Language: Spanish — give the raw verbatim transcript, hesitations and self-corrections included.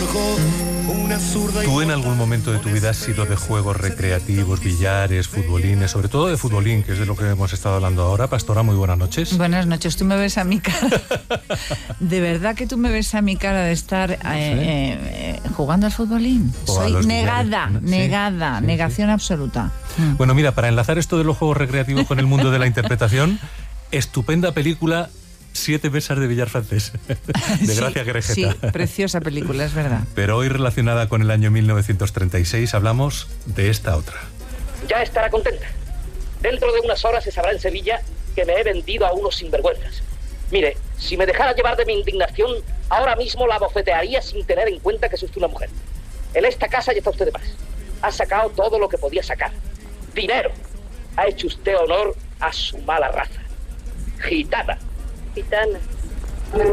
¿Tú en algún momento de tu vida has sido de juegos recreativos, billares, futbolines, sobre todo de futbolín, que es de lo que hemos estado hablando ahora? Pastora, muy buenas noches. Buenas noches, tú me ves a mi cara. De verdad que tú me ves a mi cara de estar eh, eh, jugando al futbolín. O Soy billares. negada, Sí, negada, sí, negación sí. absoluta. Bueno, mira, para enlazar esto de los juegos recreativos con el mundo de la interpretación, estupenda película, Siete mesas de billar francés, de Gracia Grejeta. Sí, preciosa película, es verdad. Pero hoy, relacionada con el año mil novecientos treinta y seis, hablamos de esta otra. Ya estará contenta. Dentro de unas horas se sabrá en Sevilla que me he vendido a unos sinvergüenzas. Mire, si me dejara llevar de mi indignación, ahora mismo la bofetearía sin tener en cuenta que es usted una mujer. En esta casa ya está usted de más. Ha sacado todo lo que podía sacar. Dinero. Ha hecho usted honor a su mala raza. Gitana. Gitana.